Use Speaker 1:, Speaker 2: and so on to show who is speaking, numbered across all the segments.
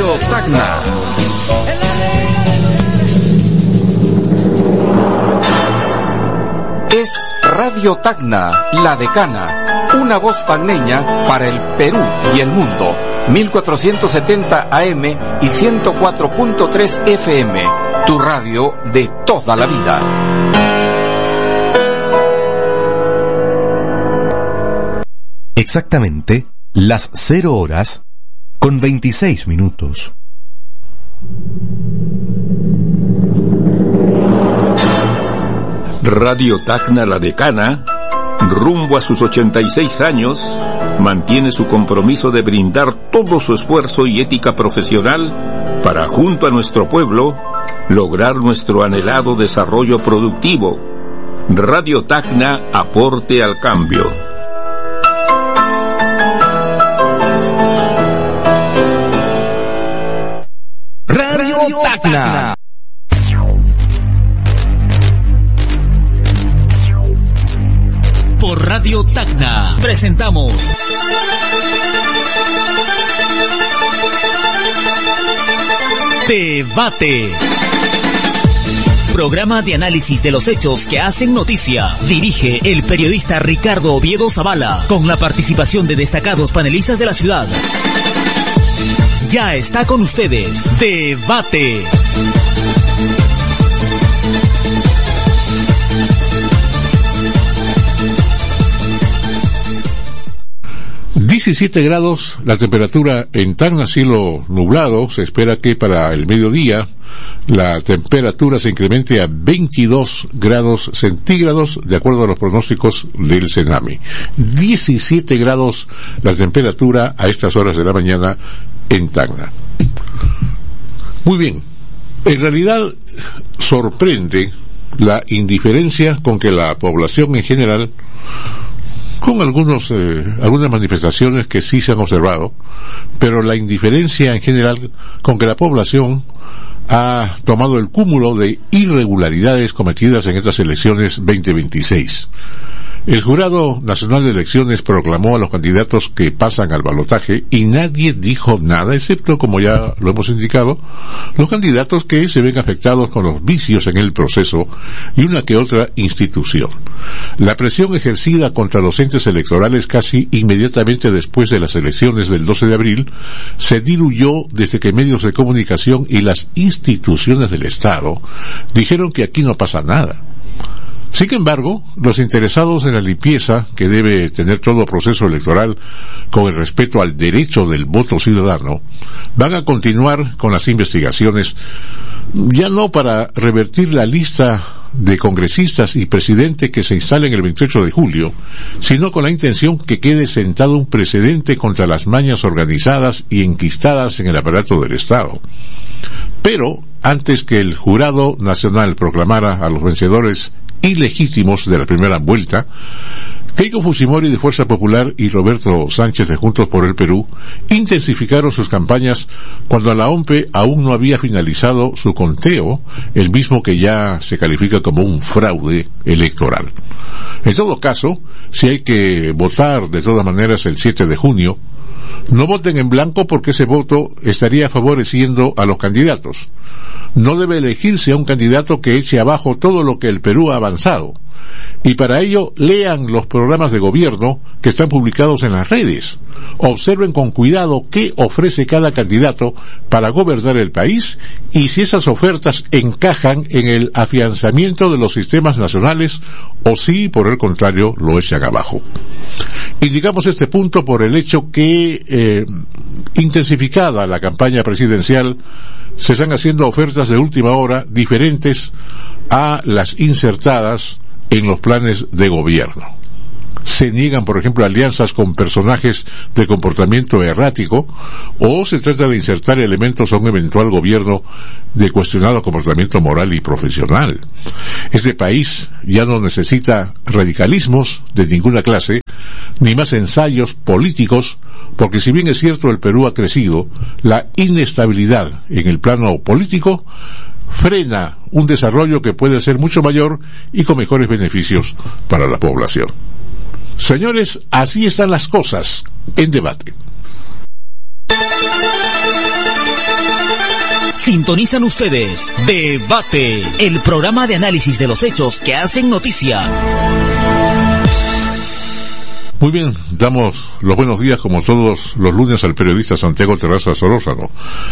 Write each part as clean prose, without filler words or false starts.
Speaker 1: Radio Tacna. Es Radio Tacna, la decana, una voz tacneña para el Perú y el mundo. 1470 AM y 104.3 FM, tu radio de toda la vida.
Speaker 2: Exactamente las 0 horas con 26 minutos.
Speaker 3: Radio Tacna La Decana, rumbo a sus 86 años, mantiene su compromiso de brindar todo su esfuerzo y ética profesional para, junto a nuestro pueblo, lograr nuestro anhelado desarrollo productivo. Radio Tacna, aporte al cambio.
Speaker 2: Radio Tacna.
Speaker 4: Por Radio Tacna presentamos Debate. Programa de análisis de los hechos que hacen noticia. Dirige el periodista Ricardo Oviedo Zavala, con la participación de destacados panelistas de la ciudad. Ya está con ustedes Debate.
Speaker 5: 17 grados la temperatura en Tacna, cielo nublado. Se espera que para el mediodía la temperatura se incremente a 22 grados centígrados, de acuerdo a los pronósticos del Senami. 17 grados la temperatura a estas horas de la mañana en Tacna. Muy bien. En realidad sorprende la indiferencia con que la población en general, con algunas manifestaciones que sí se han observado, pero la indiferencia en general con que la población ha tomado el cúmulo de irregularidades cometidas en estas elecciones 2026. El Jurado Nacional de Elecciones proclamó a los candidatos que pasan al balotaje y nadie dijo nada, excepto, como ya lo hemos indicado, los candidatos que se ven afectados con los vicios en el proceso y una que otra institución. La presión ejercida contra los entes electorales casi inmediatamente después de las elecciones del 12 de abril se diluyó desde que medios de comunicación y las instituciones del Estado dijeron que aquí no pasa nada. Sin embargo, los interesados en la limpieza que debe tener todo proceso electoral con el respeto al derecho del voto ciudadano, van a continuar con las investigaciones, ya no para revertir la lista de congresistas y presidente que se instalen el 28 de julio, sino con la intención que quede sentado un precedente contra las mañas organizadas y enquistadas en el aparato del Estado. Pero, antes que el Jurado Nacional proclamara a los vencedores ilegítimos de la primera vuelta, Keiko Fujimori de Fuerza Popular y Roberto Sánchez de Juntos por el Perú intensificaron sus campañas cuando la OMPE aún no había finalizado su conteo, el mismo que ya se califica como un fraude electoral. En todo caso, si hay que votar de todas maneras el 7 de junio, no voten en blanco porque ese voto estaría favoreciendo a los candidatos. No debe elegirse a un candidato que eche abajo todo lo que el Perú ha avanzado. Y para ello, lean los programas de gobierno que están publicados en las redes. Observen con cuidado qué ofrece cada candidato para gobernar el país y si esas ofertas encajan en el afianzamiento de los sistemas nacionales o si, por el contrario, lo echan abajo. Indicamos este punto por el hecho que, intensificada la campaña presidencial, se están haciendo ofertas de última hora diferentes a las insertadas en los planes de gobierno. Se niegan, por ejemplo, alianzas con personajes de comportamiento errático, o se trata de insertar elementos a un eventual gobierno de cuestionado comportamiento moral y profesional. Este país ya no necesita radicalismos de ninguna clase, ni más ensayos políticos, porque si bien es cierto el Perú ha crecido, la inestabilidad en el plano político frena un desarrollo que puede ser mucho mayor y con mejores beneficios para la población. Señores, así están las cosas en debate.
Speaker 4: Sintonizan ustedes Debate, el programa de análisis de los hechos que hacen noticia.
Speaker 5: Muy bien, damos los buenos días como todos los lunes al periodista Santiago Terrazas Solórzano.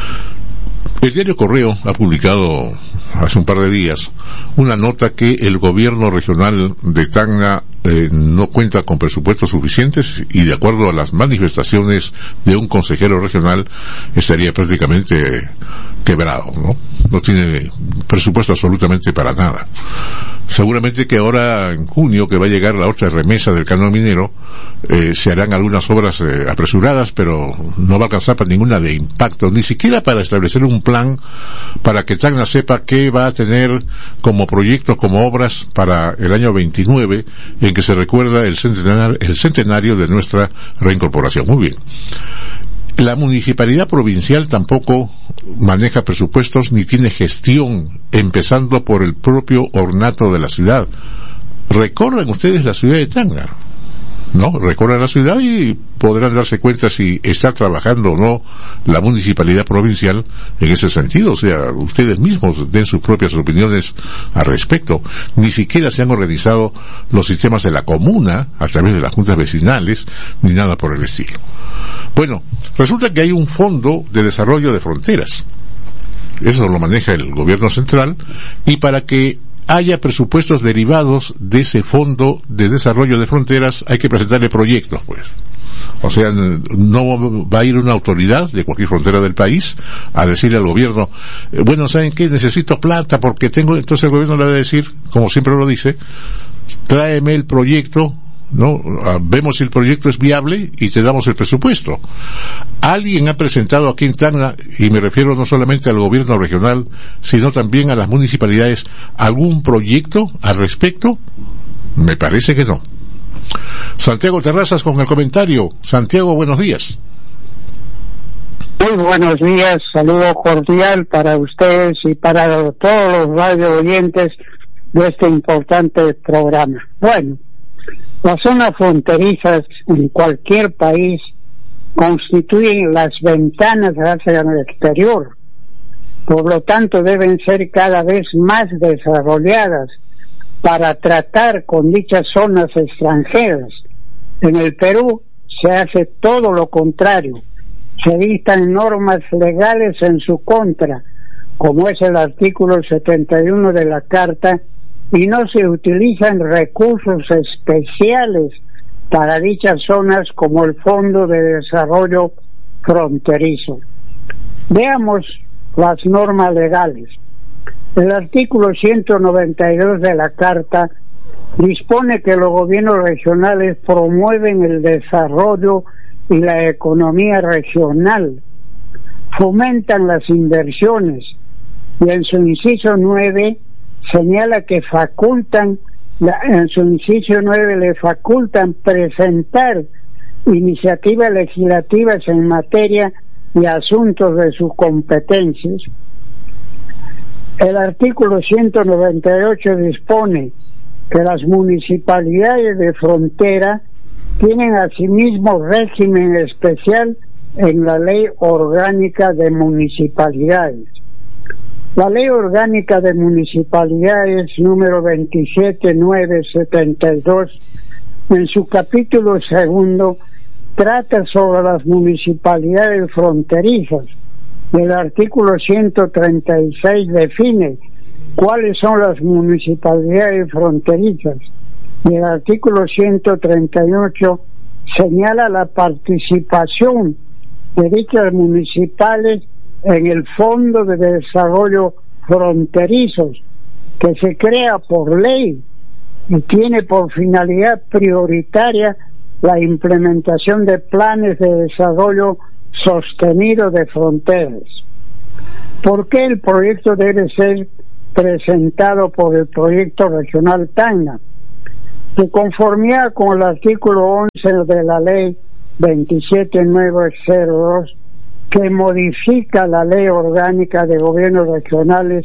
Speaker 5: El diario Correo ha publicado hace un par de días una nota que el gobierno regional de Tacna no cuenta con presupuestos suficientes y, de acuerdo a las manifestaciones de un consejero regional, estaría prácticamente quebrado, ¿no? No tiene presupuesto absolutamente para nada. Seguramente que ahora en junio, que va a llegar la otra remesa del canon minero, se harán algunas obras apresuradas, pero no va a alcanzar para ninguna de impacto, ni siquiera para establecer un plan para que Tacna sepa qué va a tener como proyectos, como obras para el año 29, en que se recuerda el centenario de nuestra reincorporación. Muy bien. La municipalidad provincial tampoco maneja presupuestos ni tiene gestión, empezando por el propio ornato de la ciudad. Recorran ustedes la ciudad de Tacna, ¿no? Recorran la ciudad y podrán darse cuenta si está trabajando o no la municipalidad provincial en ese sentido. O sea, ustedes mismos den sus propias opiniones al respecto. Ni siquiera se han organizado los sistemas de la comuna a través de las juntas vecinales, ni nada por el estilo. Bueno, resulta que hay un fondo de desarrollo de fronteras. Eso lo maneja el gobierno central, y para que haya presupuestos derivados de ese fondo de desarrollo de fronteras hay que presentarle proyectos, pues. O sea, no va a ir una autoridad de cualquier frontera del país a decirle al gobierno, bueno, ¿saben qué? Necesito plata porque tengo... Entonces el gobierno le va a decir, como siempre lo dice, tráeme el proyecto, ¿no? Vemos si el proyecto es viable y te damos el presupuesto. ¿Alguien ha presentado aquí en Tacna, y me refiero no solamente al gobierno regional, sino también a las municipalidades, algún proyecto al respecto? Me parece que no. Santiago Terrazas con el comentario. Santiago, buenos días.
Speaker 6: Muy buenos días, saludo cordial para ustedes y para todos los radio oyentes de este importante programa. Bueno, las zonas fronterizas en cualquier país constituyen las ventanas hacia el exterior, por lo tanto deben ser cada vez más desarrolladas para tratar con dichas zonas extranjeras. En el Perú se hace todo lo contrario, se dictan normas legales en su contra, como es el artículo 71 de la Carta, y no se utilizan recursos especiales para dichas zonas como el Fondo de Desarrollo Fronterizo. Veamos las normas legales. El artículo 192 de la Carta dispone que los gobiernos regionales promueven el desarrollo y la economía regional, fomentan las inversiones, y en su inciso 9 señala que en su inciso 9 le facultan presentar iniciativas legislativas en materia y asuntos de sus competencias. El artículo 198 dispone que las municipalidades de frontera tienen asimismo régimen especial en la Ley Orgánica de Municipalidades. La Ley Orgánica de Municipalidades número 27972, en su capítulo segundo, trata sobre las municipalidades fronterizas. El artículo 136 define cuáles son las municipalidades fronterizas, y el artículo 138 señala la participación de dichas municipales en el Fondo de Desarrollo Fronterizos, que se crea por ley y tiene por finalidad prioritaria la implementación de planes de desarrollo sostenido de fronteras. ¿Por qué el proyecto debe ser presentado por el Proyecto Regional Tacna? De conformidad con el artículo 11 de la Ley 27902, que modifica la Ley Orgánica de Gobiernos Regionales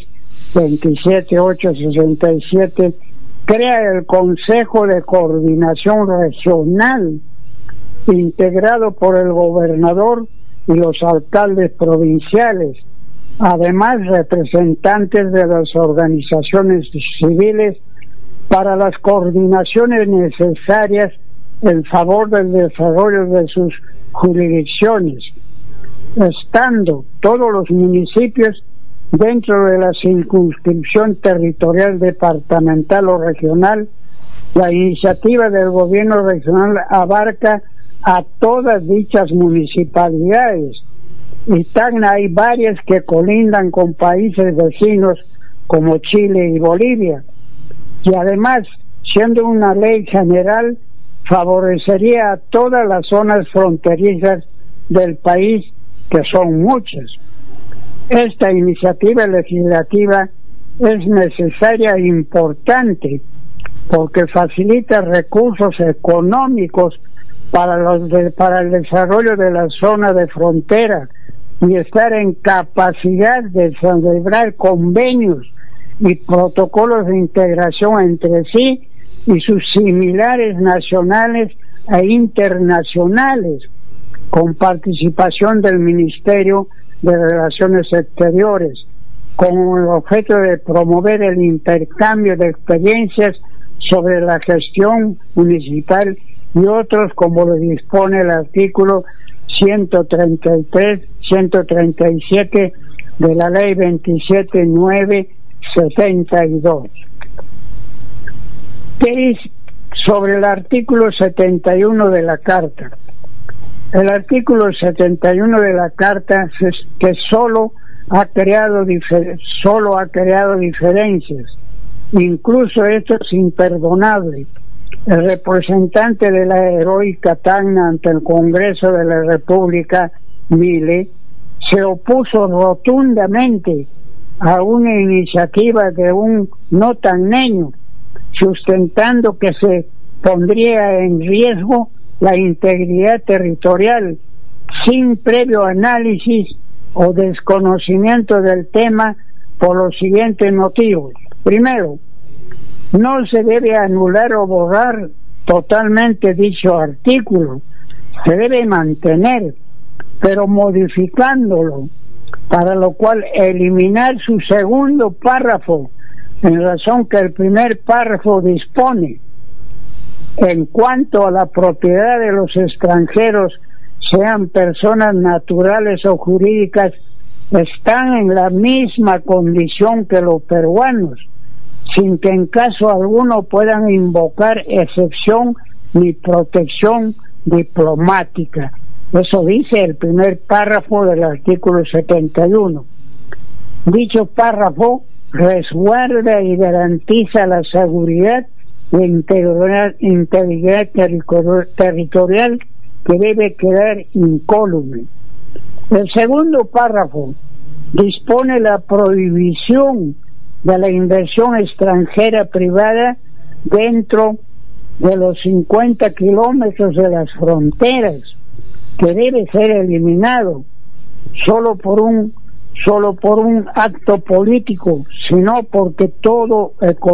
Speaker 6: 27867, crea el Consejo de Coordinación Regional, integrado por el gobernador y los alcaldes provinciales, además representantes de las organizaciones civiles para las coordinaciones necesarias en favor del desarrollo de sus jurisdicciones, estando todos los municipios dentro de la circunscripción territorial departamental o regional. La iniciativa del gobierno regional abarca a todas dichas municipalidades. En Tacna hay varias que colindan con países vecinos como Chile y Bolivia, y además, siendo una ley general, favorecería a todas las zonas fronterizas del país, que son muchas. Esta iniciativa legislativa es necesaria e importante porque facilita recursos económicos para el desarrollo de la zona de frontera y estar en capacidad de celebrar convenios y protocolos de integración entre sí y sus similares nacionales e internacionales, con participación del Ministerio de Relaciones Exteriores, con el objeto de promover el intercambio de experiencias sobre la gestión municipal y otros, como lo dispone el artículo 133-137 de la Ley 27.972. ¿Qué es sobre el artículo 71 de la Carta? El artículo 71 de la Carta es que solo ha creado diferencias. Incluso esto es imperdonable. El representante de la heroica Tacna ante el Congreso de la República, Mille, se opuso rotundamente a una iniciativa de un no tacneño, sustentando que se pondría en riesgo la integridad territorial sin previo análisis o desconocimiento del tema por los siguientes motivos. Primero, no se debe anular o borrar totalmente dicho artículo, se debe mantener, pero modificándolo, para lo cual eliminar su segundo párrafo, en razón que el primer párrafo dispone: en cuanto a la propiedad de los extranjeros, sean personas naturales o jurídicas, están en la misma condición que los peruanos, sin que en caso alguno puedan invocar excepción ni protección diplomática. Eso dice el primer párrafo del artículo 71. Dicho párrafo resguarda y garantiza la seguridad y integridad territorial que debe quedar incólume. El segundo párrafo dispone la prohibición de la inversión extranjera privada dentro de los 50 kilómetros de las fronteras, que debe ser eliminado solo por un acto político, sino porque todo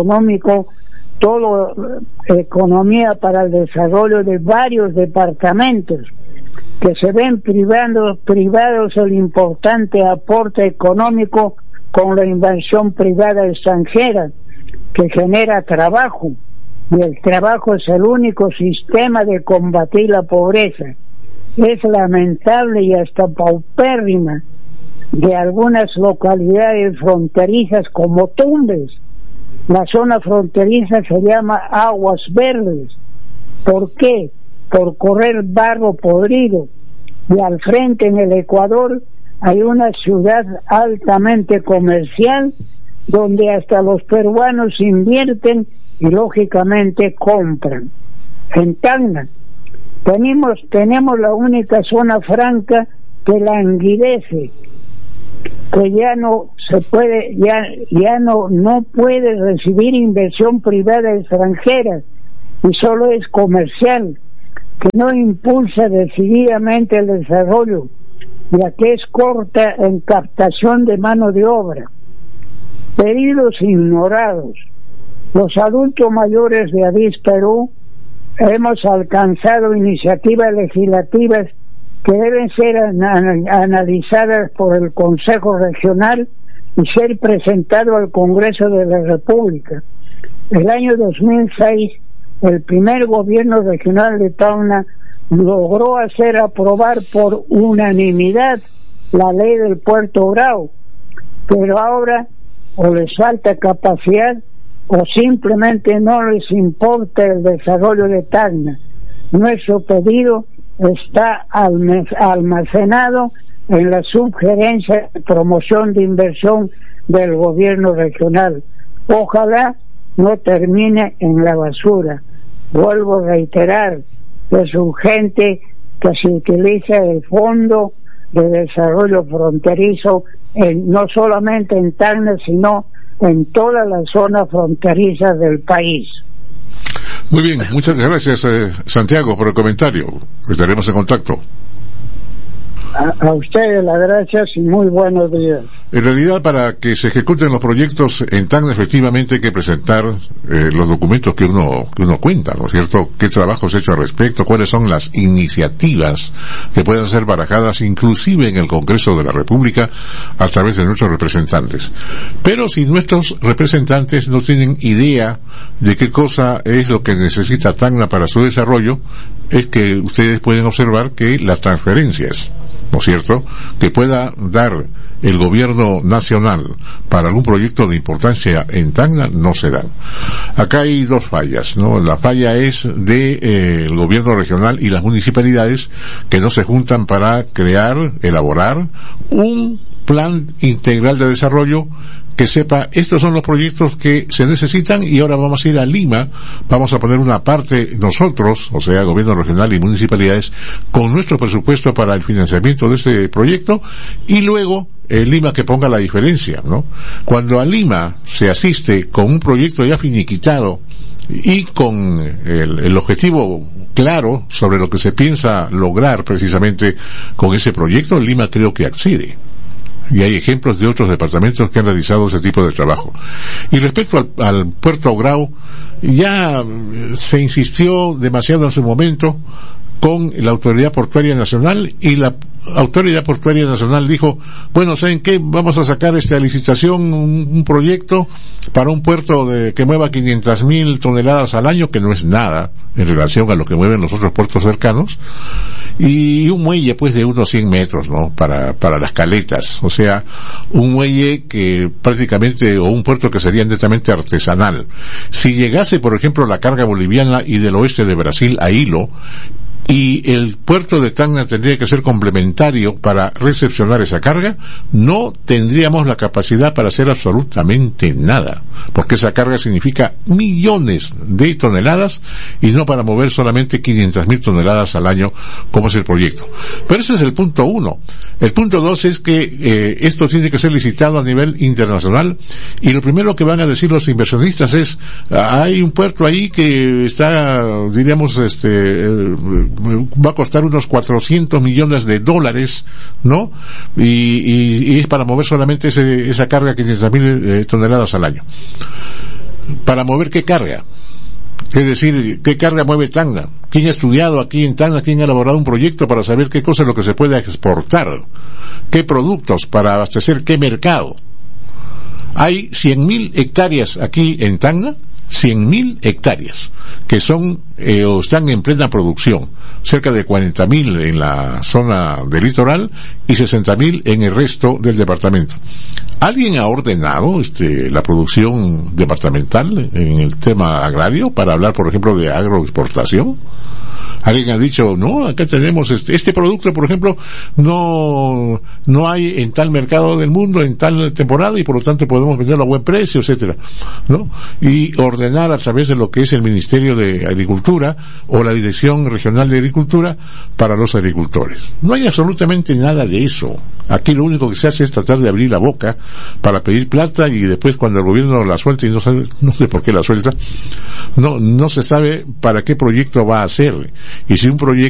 Speaker 6: economía para el desarrollo de varios departamentos que se ven privados el importante aporte económico con la inversión privada extranjera que genera trabajo, y el trabajo es el único sistema de combatir la pobreza. Es lamentable y hasta paupérrima de algunas localidades fronterizas como Tumbes. La zona fronteriza se llama Aguas Verdes. ¿Por qué? Por correr barro podrido. Y al frente, en el Ecuador, hay una ciudad altamente comercial donde hasta los peruanos invierten y lógicamente compran. En Tacna tenemos la única zona franca que languidece, que ya no se puede, ya no puede recibir inversión privada extranjera y solo es comercial, que no impulsa decididamente el desarrollo, ya que es corta en captación de mano de obra. Pedidos ignorados. Los adultos mayores de Adís Perú hemos alcanzado iniciativas legislativas que deben ser analizadas por el Consejo Regional y ser presentado al Congreso de la República. El año 2006, el primer gobierno regional de Tacna logró hacer aprobar por unanimidad la ley del Puerto Grau, pero ahora o les falta capacidad o simplemente no les importa el desarrollo de Tacna. Nuestro pedido está almacenado en la sugerencia de promoción de inversión del gobierno regional. Ojalá no termine en la basura. Vuelvo a reiterar que es urgente que se utilice el Fondo de Desarrollo Fronterizo no solamente en Tacna, sino en todas las zonas fronterizas del país.
Speaker 5: Muy bien, muchas gracias, Santiago, por el comentario. Estaremos en contacto.
Speaker 6: A ustedes las gracias y muy buenos días.
Speaker 5: En realidad, para que se ejecuten los proyectos en Tacna, efectivamente hay que presentar los documentos que uno cuenta, ¿no es cierto? ¿Qué trabajo se ha hecho al respecto? ¿Cuáles son las iniciativas que puedan ser barajadas inclusive en el Congreso de la República a través de nuestros representantes? Pero si nuestros representantes no tienen idea de qué cosa es lo que necesita Tacna para su desarrollo, es que ustedes pueden observar que las transferencias, ¿no es cierto?, que pueda dar el gobierno nacional para algún proyecto de importancia en Tacna no se dan. Acá hay dos fallas, ¿no? La falla es de el gobierno regional y las municipalidades que no se juntan para elaborar un plan integral de desarrollo que sepa, estos son los proyectos que se necesitan y ahora vamos a ir a Lima, vamos a poner una parte nosotros, o sea, gobierno regional y municipalidades, con nuestro presupuesto para el financiamiento de este proyecto, y luego Lima que ponga la diferencia, ¿no? Cuando a Lima se asiste con un proyecto ya finiquitado y con el objetivo claro sobre lo que se piensa lograr precisamente con ese proyecto, Lima creo que accede. Y hay ejemplos de otros departamentos que han realizado ese tipo de trabajo. Y respecto al Puerto Grau, ya se insistió demasiado en su momento con la Autoridad Portuaria Nacional, y la Autoridad Portuaria Nacional dijo, bueno, ¿saben qué? Vamos a sacar a licitación un proyecto para un puerto que mueva 500,000 toneladas al año, que no es nada en relación a lo que mueven los otros puertos cercanos, y un muelle pues de unos 100 metros, ¿no? Para las caletas, o sea, un muelle que prácticamente, o un puerto que sería netamente artesanal. Si llegase, por ejemplo, la carga boliviana y del oeste de Brasil a Hilo, y el puerto de Tacna tendría que ser complementario para recepcionar esa carga, no tendríamos la capacidad para hacer absolutamente nada, porque esa carga significa millones de toneladas y no para mover solamente 500,000 toneladas al año, como es el proyecto. Pero ese es el punto 1. El punto 2 es que esto tiene que ser licitado a nivel internacional, y lo primero que van a decir los inversionistas es, hay un puerto ahí que está, diríamos, va a costar unos 400 millones de dólares, ¿no? Y es para mover solamente esa carga, 500,000 toneladas al año. ¿Para mover qué carga? Es decir, ¿qué carga mueve Tacna? ¿Quién ha estudiado aquí en Tacna? ¿Quién ha elaborado un proyecto para saber qué cosa es lo que se puede exportar? ¿Qué productos para abastecer qué mercado? Hay 100,000 hectáreas aquí en Tacna, 100,000 hectáreas, que son o están en plena producción, cerca de 40,000 en la zona del litoral y 60,000 en el resto del departamento. ¿Alguien ha ordenado la producción departamental en el tema agrario para hablar, por ejemplo, de agroexportación? Alguien ha dicho, no, acá tenemos este producto, por ejemplo, no hay en tal mercado del mundo, en tal temporada, y por lo tanto podemos venderlo a buen precio, etcétera, ¿no? Y ordenar a través de lo que es el Ministerio de Agricultura o la Dirección Regional de Agricultura para los agricultores. No hay absolutamente nada de eso. Aquí lo único que se hace es tratar de abrir la boca para pedir plata, y después cuando el gobierno la suelta, y no sé por qué la suelta, no se sabe para qué proyecto va a hacer. Y si un proyecto